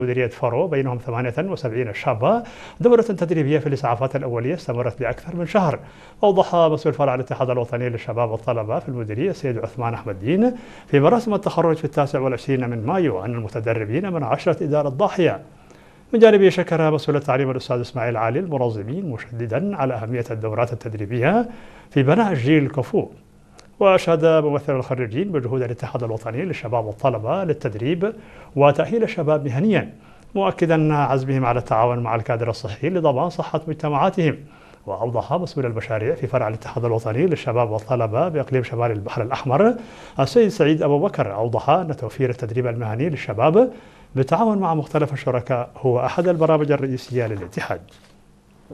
مديرية فارو بينهم 78 شابة. دورة تدريبية في الإسعافات الأولية استمرت لأكثر من شهر. أوضح مسؤول فرع الاتحاد الوطني للشباب والطلبة في المديرية السيد عثمان أحمد دين في مراسم التخرج في 29 من مايو أن المتدربين من 10 إدارة ضاحية. من جانبه شكر مسؤول التعليم الأستاذ إسماعيل علي المنظمين مشددا على أهمية الدورات التدريبية في بناء جيل كفؤ. وأشاد ممثل الخريجين بجهود الاتحاد الوطني للشباب والطلبة للتدريب وتأهيل الشباب مهنيا، مؤكدا عزمهم على التعاون مع الكادر الصحي لضمان صحة مجتمعاتهم. وأوضح مسؤول المشاريع في فرع الاتحاد الوطني للشباب والطلبة بإقليم شمال البحر الأحمر السيد سعيد أبو بكر أوضح أن توفير التدريب المهني للشباب بالتعاون مع مختلف الشركاء هو أحد البرامج الرئيسية للاتحاد.